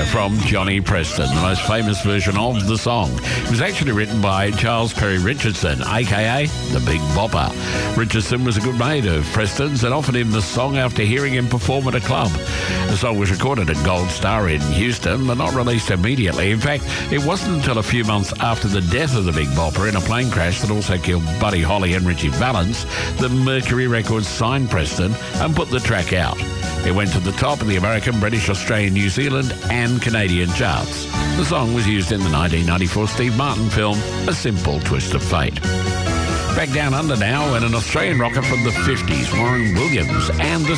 from Johnny Preston, the most famous version of the song. It was actually written by Charles Perry Richardson, a.k.a. the Big Bopper. Richardson was a good mate of Preston's and offered him the song after hearing him perform at a club. The song was recorded at Gold Star in Houston, but not released immediately. In fact, it wasn't until a few months after the death of the Big Bopper in a plane crash that also killed Buddy Holly and Richie Valens that Mercury Records signed Preston and put the track out. It went to the top of the American, British, Australian, New Zealand and Canadian charts. The song was used in the 1994 Steve Martin film A Simple Twist of Fate. Back down under now, and an Australian rocker from the 50s, Warren Williams, and the